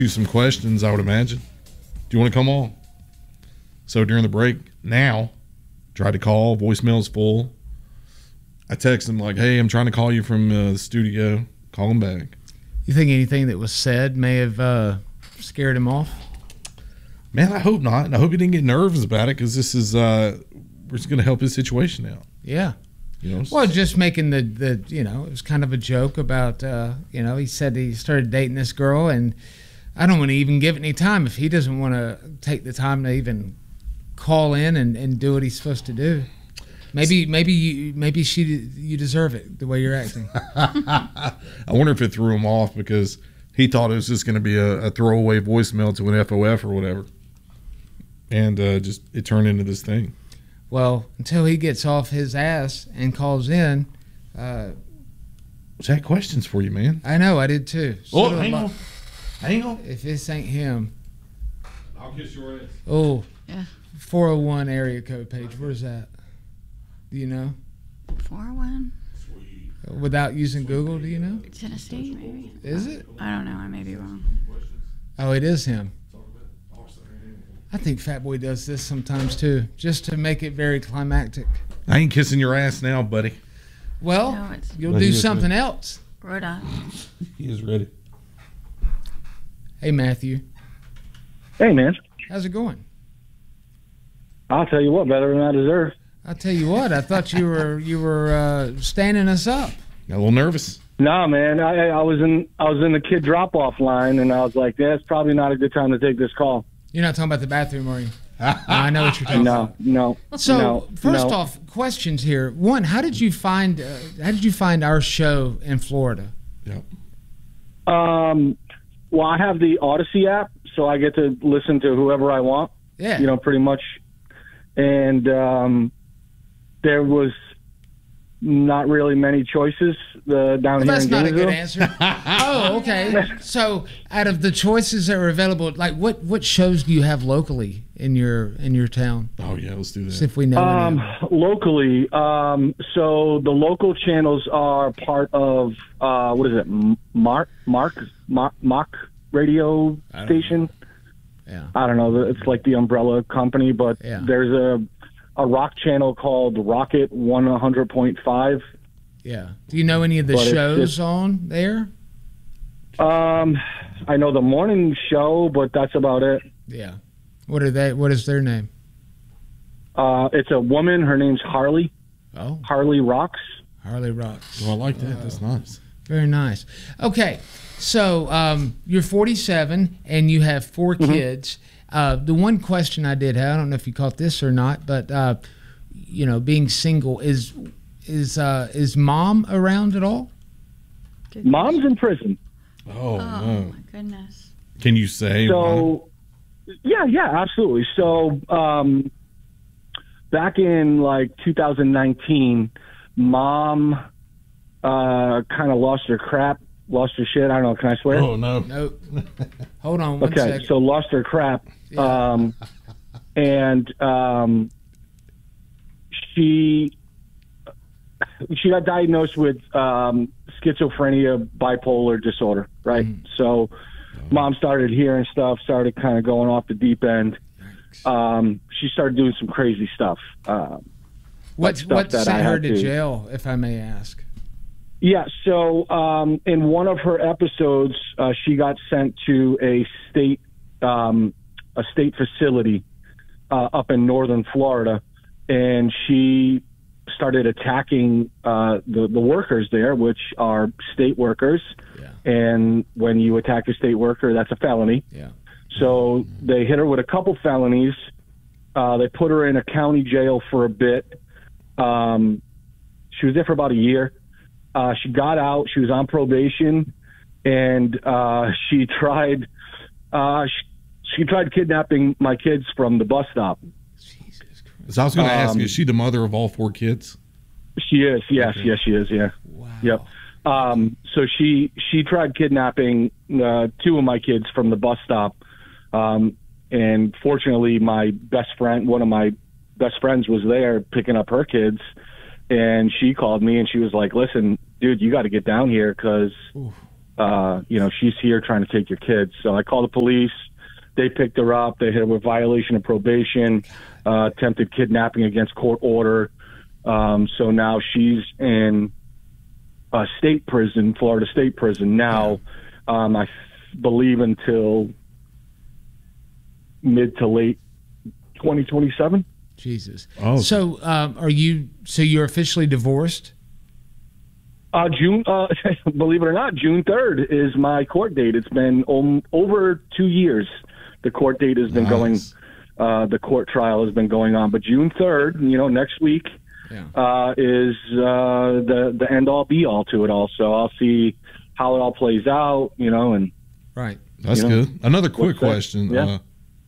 you some questions, I would imagine. Do you want to come on? So during the break, now, tried to call, voicemail's full. I text him like, hey, I'm trying to call you from the studio. Call him back. You think anything that was said may have scared him off? Man, I hope not. And I hope he didn't get nervous about it because this is we're just going to help his situation out. Yeah. You know, well, just making the you know, it was kind of a joke about, you know, he said he started dating this girl, and I don't want to even give it any time if he doesn't want to take the time to even call in and do what he's supposed to do. Maybe you deserve it the way you're acting. I wonder if it threw him off because he thought it was just going to be a throwaway voicemail to an FOF or whatever, and just it turned into this thing. Well, until he gets off his ass and calls in. Jack, questions for you, man. I know, I did too. Oh, hang on. If this ain't him. I'll kiss your ass. Oh, yeah. 401 area code page. Where's that? Do you know? 401? Without using Google, do you know? Tennessee, maybe? Is it? I don't know. I may be wrong. Oh, it is him. I think Fat Boy does this sometimes too, just to make it very climactic. I ain't kissing your ass now, buddy. Well, No, you'll do something else. Rhode Island. He is ready. Hey, Matthew. Hey, man. How's it going? I'll tell you what, better than I deserve. I'll tell you what. I thought you were standing us up. Got a little nervous. No, man. I was in the kid drop off line, and I was like, yeah, it's probably not a good time to take this call. You're not talking about the bathroom, are you? I know what you're talking about. No. So first off, questions here. One, how did you find our show in Florida? Yep. Well, I have the Odyssey app, so I get to listen to whoever I want. Yeah. You know, pretty much. And there was not really many choices down here in That's not a good Gainesville. answer. Oh, okay. So out of the choices that are available, like what shows do you have locally in your town? Oh yeah, let's do that. See if we know any. Locally, so the local channels are part of what is it? Mock radio station. Yeah. I don't know. It's like the umbrella company, but there's a rock channel called Rocket 100.5. Yeah. Do you know any of the shows on there? I know the morning show, but that's about it. Yeah. What are they? What is their name? It's a woman. Her name's Harley. Oh. Harley Rocks. Harley Rocks. Oh, I like that. That's nice. Very nice. Okay. So you're 47 and you have 4 kids. The one question I did have, I don't know if you caught this or not, but you know, being single, is mom around at all? Mom's in prison. Oh no. My goodness. Can you say? So, yeah, absolutely. So, back in like 2019, mom kind of lost her shit. I don't know. Can I swear? Oh no. Nope. Hold on one okay, second. so lost her crap. Yeah. And she got diagnosed with schizophrenia, bipolar disorder, right? So mom started hearing stuff, started kind of going off the deep end. She started doing some crazy stuff. What that sent I her had to jail, if I may ask? Yeah, so in one of her episodes, she got sent to a state facility up in northern Florida, and she started attacking the workers there, which are state workers. Yeah. And when you attack a state worker, that's a felony. Yeah. So they hit her with a couple felonies. They put her in a county jail for a bit. She was there for about a year. She got out. She was on probation, and she tried kidnapping my kids from the bus stop. Jesus Christ. So I was going to ask you, is she the mother of all 4 kids? She is. Yes, okay. Yes, she is. Yeah. Wow. Yep. So she tried kidnapping 2 of my kids from the bus stop, and fortunately, one of my best friends, was there picking up her kids. And she called me and she was like, listen, dude, you got to get down here because she's here trying to take your kids. So I called the police. They picked her up. They hit her with violation of probation, attempted kidnapping against court order. So now she's in state prison, Florida State Prison. Now, I believe until mid to late 2027. Jesus. Oh. So you're officially divorced? June, believe it or not, June 3rd is my court date. It's been over 2 years. The court date has been going, the court trial has been going on. But June 3rd, next week, is the end all be all to it all. So I'll see how it all plays out, and Right. That's good. Another quick question. Yeah.